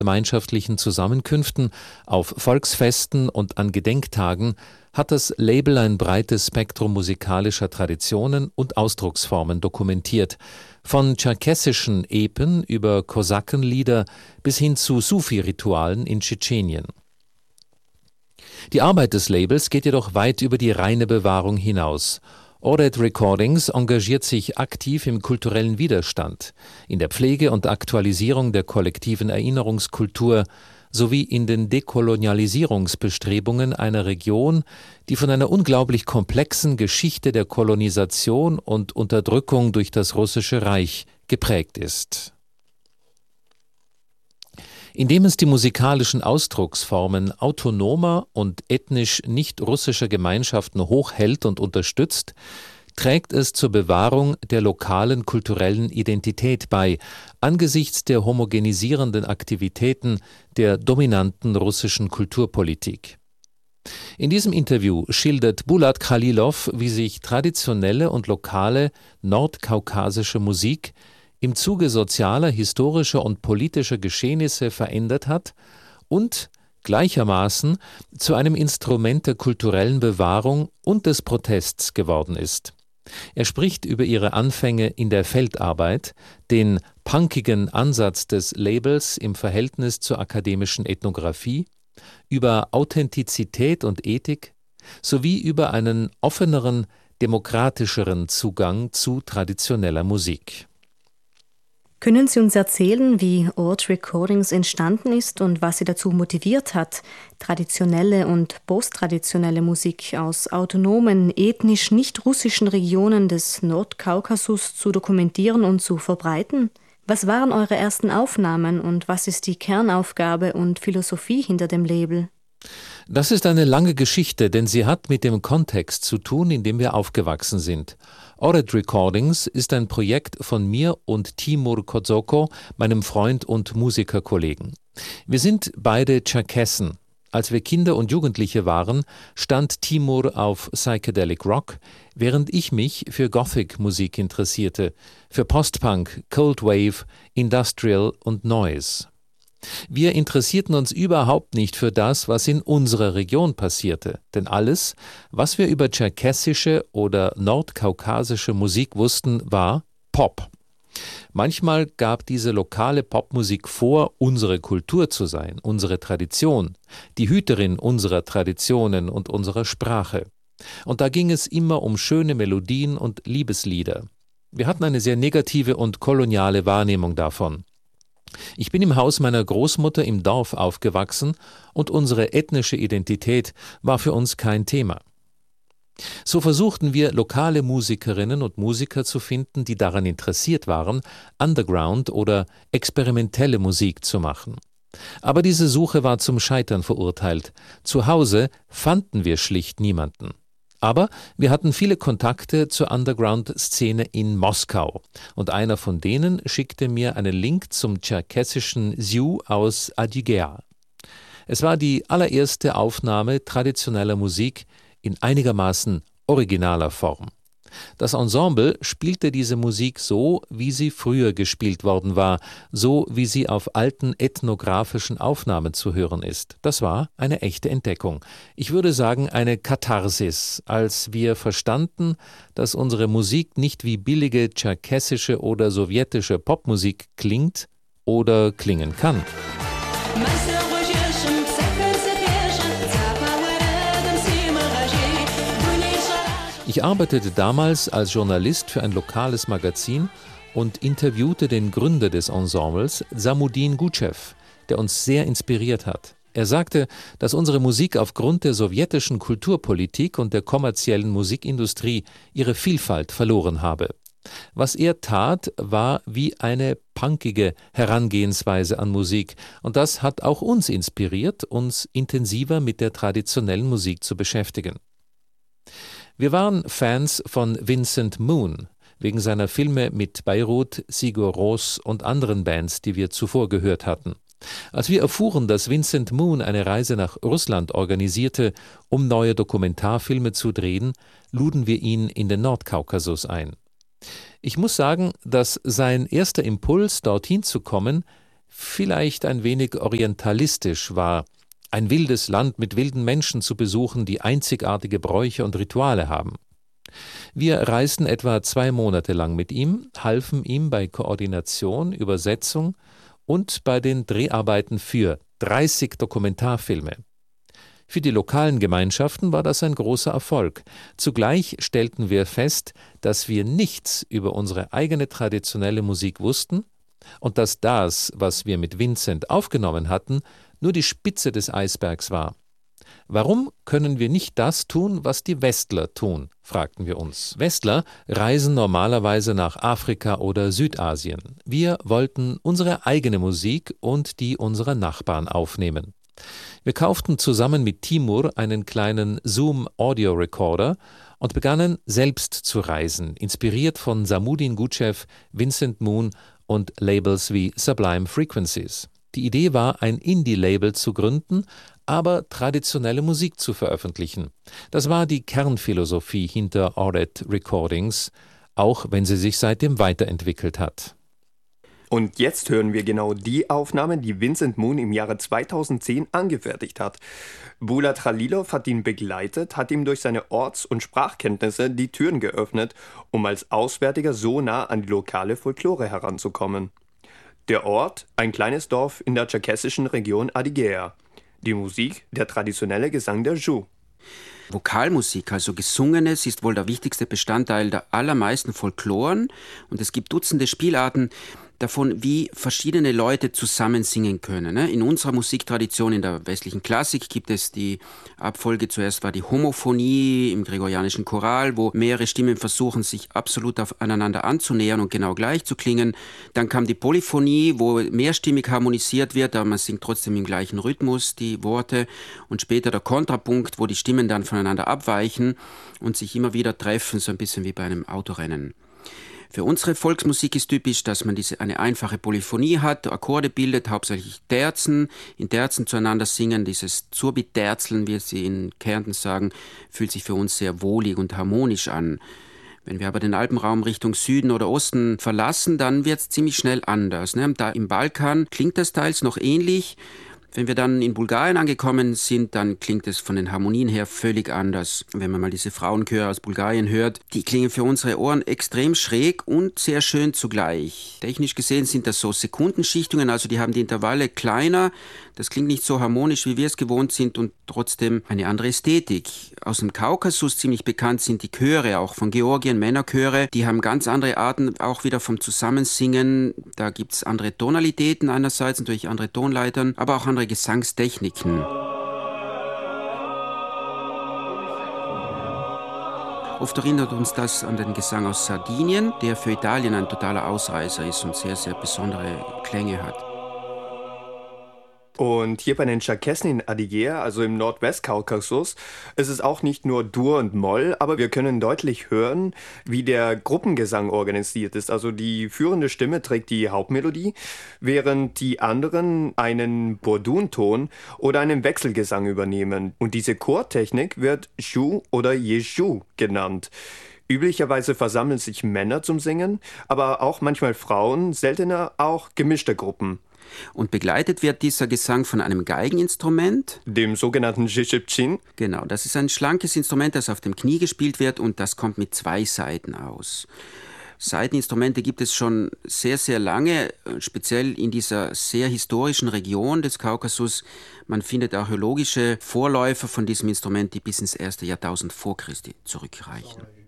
gemeinschaftlichen Zusammenkünften, auf Volksfesten und an Gedenktagen hat das Label ein breites Spektrum musikalischer Traditionen und Ausdrucksformen dokumentiert, von tscherkessischen Epen über Kosakenlieder bis hin zu Sufi-Ritualen in Tschetschenien. Die Arbeit des Labels geht jedoch weit über die reine Bewahrung hinaus. Ored Recordings engagiert sich aktiv im kulturellen Widerstand, in der Pflege und Aktualisierung der kollektiven Erinnerungskultur sowie in den Dekolonialisierungsbestrebungen einer Region, die von einer unglaublich komplexen Geschichte der Kolonisation und Unterdrückung durch das Russische Reich geprägt ist. Indem es die musikalischen Ausdrucksformen autonomer und ethnisch nicht-russischer Gemeinschaften hochhält und unterstützt, trägt es zur Bewahrung der lokalen kulturellen Identität bei, angesichts der homogenisierenden Aktivitäten der dominanten russischen Kulturpolitik. In diesem Interview schildert Bulat Khalilov, wie sich traditionelle und lokale nordkaukasische Musik im Zuge sozialer, historischer und politischer Geschehnisse verändert hat und gleichermaßen zu einem Instrument der kulturellen Bewahrung und des Protests geworden ist. Er spricht über ihre Anfänge in der Feldarbeit, den punkigen Ansatz des Labels im Verhältnis zur akademischen Ethnographie, über Authentizität und Ethik sowie über einen offeneren, demokratischeren Zugang zu traditioneller Musik. Können Sie uns erzählen, wie Ored Recordings entstanden ist und was Sie dazu motiviert hat, traditionelle und posttraditionelle Musik aus autonomen, ethnisch nicht-russischen Regionen des Nordkaukasus zu dokumentieren und zu verbreiten? Was waren eure ersten Aufnahmen und was ist die Kernaufgabe und Philosophie hinter dem Label? Das ist eine lange Geschichte, denn sie hat mit dem Kontext zu tun, in dem wir aufgewachsen sind. Ored Recordings ist ein Projekt von mir und Timur Kozoko, meinem Freund und Musikerkollegen. Wir sind beide Tscherkessen. Als wir Kinder und Jugendliche waren, stand Timur auf Psychedelic Rock, während ich mich für Gothic-Musik interessierte, für Postpunk, Cold Wave, Industrial und Noise. Wir interessierten uns überhaupt nicht für das, was in unserer Region passierte, denn alles, was wir über tscherkessische oder nordkaukasische Musik wussten, war Pop. Manchmal gab diese lokale Popmusik vor, unsere Kultur zu sein, unsere Tradition, die Hüterin unserer Traditionen und unserer Sprache. Und da ging es immer um schöne Melodien und Liebeslieder. Wir hatten eine sehr negative und koloniale Wahrnehmung davon. Ich bin im Haus meiner Großmutter im Dorf aufgewachsen und unsere ethnische Identität war für uns kein Thema. So versuchten wir, lokale Musikerinnen und Musiker zu finden, die daran interessiert waren, Underground oder experimentelle Musik zu machen. Aber diese Suche war zum Scheitern verurteilt. Zu Hause fanden wir schlicht niemanden. Aber wir hatten viele Kontakte zur Underground-Szene in Moskau und einer von denen schickte mir einen Link zum tscherkessischen Zyou aus Adygea. Es war die allererste Aufnahme traditioneller Musik in einigermaßen originaler Form. Das Ensemble spielte diese Musik so, wie sie früher gespielt worden war, so wie sie auf alten ethnografischen Aufnahmen zu hören ist. Das war eine echte Entdeckung. Ich würde sagen, eine Katharsis, als wir verstanden, dass unsere Musik nicht wie billige tscherkessische oder sowjetische Popmusik klingt oder klingen kann. Ich arbeitete damals als Journalist für ein lokales Magazin und interviewte den Gründer des Ensembles, Samudin Guchev, der uns sehr inspiriert hat. Er sagte, dass unsere Musik aufgrund der sowjetischen Kulturpolitik und der kommerziellen Musikindustrie ihre Vielfalt verloren habe. Was er tat, war wie eine punkige Herangehensweise an Musik und das hat auch uns inspiriert, uns intensiver mit der traditionellen Musik zu beschäftigen. Wir waren Fans von Vincent Moon, wegen seiner Filme mit Beirut, Sigur Rós und anderen Bands, die wir zuvor gehört hatten. Als wir erfuhren, dass Vincent Moon eine Reise nach Russland organisierte, um neue Dokumentarfilme zu drehen, luden wir ihn in den Nordkaukasus ein. Ich muss sagen, dass sein erster Impuls, dorthin zu kommen, vielleicht ein wenig orientalistisch war, ein wildes Land mit wilden Menschen zu besuchen, die einzigartige Bräuche und Rituale haben. Wir reisten etwa 2 Monate lang mit ihm, halfen ihm bei Koordination, Übersetzung und bei den Dreharbeiten für 30 Dokumentarfilme. Für die lokalen Gemeinschaften war das ein großer Erfolg. Zugleich stellten wir fest, dass wir nichts über unsere eigene traditionelle Musik wussten und dass das, was wir mit Vincent aufgenommen hatten, nur die Spitze des Eisbergs war. Warum können wir nicht das tun, was die Westler tun, fragten wir uns. Westler reisen normalerweise nach Afrika oder Südasien. Wir wollten unsere eigene Musik und die unserer Nachbarn aufnehmen. Wir kauften zusammen mit Timur einen kleinen Zoom Audio Recorder und begannen selbst zu reisen, inspiriert von Samudin Gucev, Vincent Moon und Labels wie Sublime Frequencies. Die Idee war, ein Indie-Label zu gründen, aber traditionelle Musik zu veröffentlichen. Das war die Kernphilosophie hinter Ored Recordings, auch wenn sie sich seitdem weiterentwickelt hat. Und jetzt hören wir genau die Aufnahme, die Vincent Moon im Jahre 2010 angefertigt hat. Bulat Khalilov hat ihn begleitet, hat ihm durch seine Orts- und Sprachkenntnisse die Türen geöffnet, um als Auswärtiger so nah an die lokale Folklore heranzukommen. Der Ort, ein kleines Dorf in der tscherkessischen Region Adygeia. Die Musik, der traditionelle Gesang der Zhu. Vokalmusik, also Gesungenes, ist wohl der wichtigste Bestandteil der allermeisten Folkloren. Und es gibt Dutzende Spielarten davon, wie verschiedene Leute zusammen singen können. In unserer Musiktradition, in der westlichen Klassik, gibt es die Abfolge, zuerst war die Homophonie im gregorianischen Choral, wo mehrere Stimmen versuchen, sich absolut aneinander anzunähern und genau gleich zu klingen. Dann kam die Polyphonie, wo mehrstimmig harmonisiert wird, aber man singt trotzdem im gleichen Rhythmus die Worte. Und später der Kontrapunkt, wo die Stimmen dann voneinander abweichen und sich immer wieder treffen, so ein bisschen wie bei einem Autorennen. Für unsere Volksmusik ist typisch, dass man eine einfache Polyphonie hat, Akkorde bildet, hauptsächlich Terzen, in Terzen zueinander singen. Dieses Zurbit-Terzeln, wie sie in Kärnten sagen, fühlt sich für uns sehr wohlig und harmonisch an. Wenn wir aber den Alpenraum Richtung Süden oder Osten verlassen, dann wird es ziemlich schnell anders. Da im Balkan klingt das teils noch ähnlich. Wenn wir dann in Bulgarien angekommen sind, dann klingt es von den Harmonien her völlig anders. Wenn man mal diese Frauenchöre aus Bulgarien hört, die klingen für unsere Ohren extrem schräg und sehr schön zugleich. Technisch gesehen sind das so Sekundenschichtungen, also die haben die Intervalle kleiner. Das klingt nicht so harmonisch, wie wir es gewohnt sind und trotzdem eine andere Ästhetik. Aus dem Kaukasus ziemlich bekannt sind die Chöre, auch von Georgien, Männerchöre. Die haben ganz andere Arten, auch wieder vom Zusammensingen. Da gibt es andere Tonalitäten einerseits, natürlich andere Tonleitern, aber auch andere Gesangstechniken. Oft erinnert uns das an den Gesang aus Sardinien, der für Italien ein totaler Ausreißer ist und sehr, sehr besondere Klänge hat. Und hier bei den Tscherkessen in Adygeia, also im Nordwestkaukasus, ist es auch nicht nur Dur und Moll, aber wir können deutlich hören, wie der Gruppengesang organisiert ist. Also die führende Stimme trägt die Hauptmelodie, während die anderen einen Bordun-Ton oder einen Wechselgesang übernehmen. Und diese Chortechnik wird Shu oder Yeshu genannt. Üblicherweise versammeln sich Männer zum Singen, aber auch manchmal Frauen, seltener auch gemischte Gruppen. Und begleitet wird dieser Gesang von einem Geigeninstrument, dem sogenannten Shishipchin. Genau, das ist ein schlankes Instrument, das auf dem Knie gespielt wird und das kommt mit 2 Saiten aus. Saiteninstrumente gibt es schon sehr, sehr lange, speziell in dieser sehr historischen Region des Kaukasus. Man findet archäologische Vorläufer von diesem Instrument, die bis ins 1. Jahrtausend vor Christi zurückreichen.